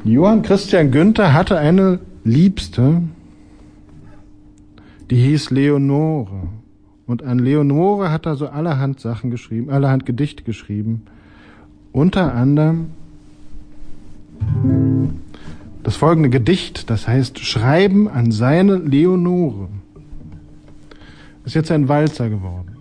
Johann Christian Günther hatte eine Liebste, die hieß Leonore. Und an Leonore hat er so allerhand Sachen geschrieben, allerhand Gedichte geschrieben. Unter anderem das folgende Gedicht, das heißt Schreiben an seine Leonore. Ist jetzt ein Walzer geworden.